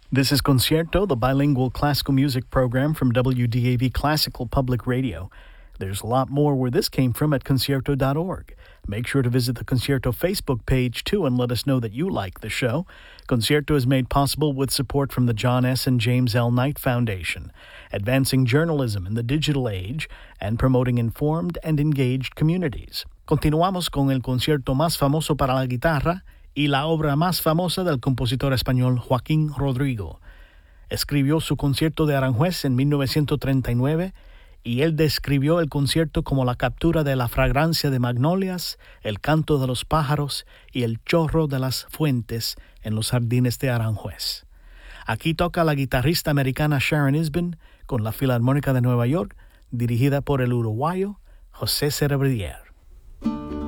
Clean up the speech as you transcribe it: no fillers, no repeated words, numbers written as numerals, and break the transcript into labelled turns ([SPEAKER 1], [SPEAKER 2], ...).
[SPEAKER 1] This is Concierto, the bilingual classical music program from WDAV Classical Public Radio. There's a lot more where this came from at concierto.org. Make sure to visit the Concierto Facebook page, too, and let us know that you like the show. Concierto is made possible with support from the John S. and James L. Knight Foundation, advancing journalism in the digital age and promoting informed and engaged communities. Continuamos con el concierto más famoso para la guitarra y la obra más famosa del compositor español Joaquín Rodrigo. Escribió su concierto de Aranjuez en 1939 y él describió el concierto como la captura de la fragancia de magnolias, el canto de los pájaros y el chorro de las fuentes en los jardines de Aranjuez. Aquí toca la guitarrista americana Sharon Isbin con la Filarmónica de Nueva York, dirigida por el uruguayo José Cerebrier.